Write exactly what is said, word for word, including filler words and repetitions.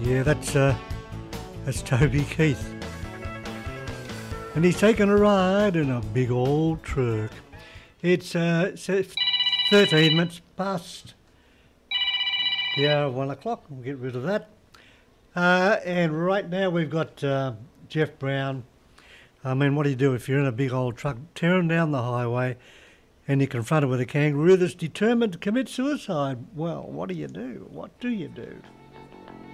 Yeah, that's uh, that's Toby Keith. And he's taking a ride in a big old truck. It's uh, thirteen minutes past the hour of one o'clock. We'll get rid of that. Uh, and right now we've got uh, Jeff Brown. I mean, what do you do if you're in a big old truck tearing down the highway and you're confronted with a kangaroo that's determined to commit suicide? Well, what do you do? What do you do?